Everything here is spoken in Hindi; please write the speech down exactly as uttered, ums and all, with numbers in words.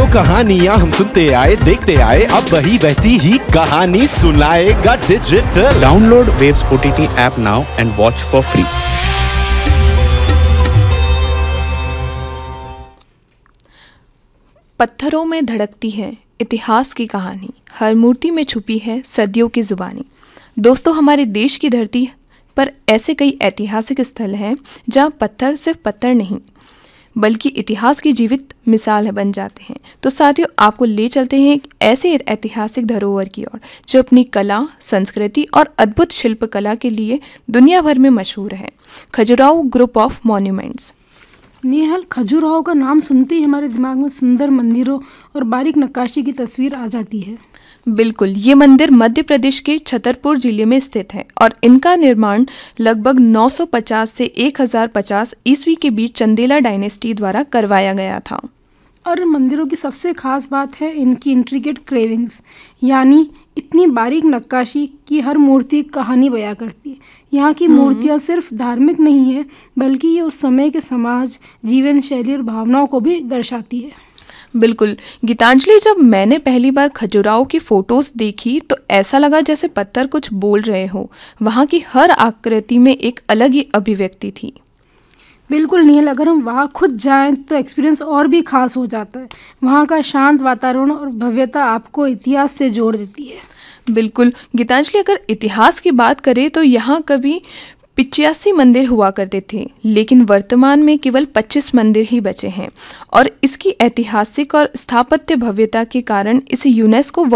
कहानियाँ हम सुनते आए देखते आए, अब वही वैसी ही कहानी सुनाएगा digital. Download waves O T T app now and watch for free. पत्थरों में धड़कती है इतिहास की कहानी, हर मूर्ति में छुपी है सदियों की जुबानी। दोस्तों, हमारे देश की धरती पर ऐसे कई ऐतिहासिक स्थल हैं जहां पत्थर सिर्फ पत्थर नहीं बल्कि इतिहास की जीवित मिसाल बन जाते हैं। तो साथियों, आपको ले चलते हैं एक ऐसे ऐतिहासिक धरोहर की ओर जो अपनी कला, संस्कृति और अद्भुत शिल्पकला के लिए दुनिया भर में मशहूर है। Khajuraho group of monuments. Nehal, Khajuraho का नाम सुनते ही हमारे दिमाग में सुंदर मंदिरों और बारीक नक्काशी की तस्वीर आ जाती है। बिल्कुल, ये मंदिर मध्य प्रदेश के छतरपुर जिले में स्थित है और इनका निर्माण लगभग नौ सौ पचास से एक हज़ार पचास ईस्वी के बीच चंदेला डायनेस्टी द्वारा करवाया गया था। और मंदिरों की सबसे खास बात है इनकी इंट्रिकेट क्रेविंग्स, यानी इतनी बारीक नक्काशी की हर मूर्ति कहानी बयां करती है। यहाँ की मूर्तियाँ सिर्फ धार्मिक नहीं है बल्कि ये उस समय के समाज, जीवन शैली और भावनाओं को भी दर्शाती है। बिल्कुल गीतांजलि, जब मैंने पहली बार खजुराहो की फोटोज देखी तो ऐसा लगा जैसे पत्थर कुछ बोल रहे हो। वहाँ की हर आकृति में एक अलग ही अभिव्यक्ति थी। बिल्कुल नील, अगर हम वहाँ खुद जाएं तो एक्सपीरियंस और भी खास हो जाता है। वहाँ का शांत वातावरण और भव्यता आपको इतिहास से जोड़ देती है। बिल्कुल गीतांजलि, अगर इतिहास की बात करें तो यहाँ कभी पिचासी मंदिर हुआ करते थे, लेकिन वर्तमान में केवल पच्चीस मंदिर ही बचे हैं और इसकी ऐतिहासिक और स्थापत्य भव्यता के कारण इसे यूनेस्को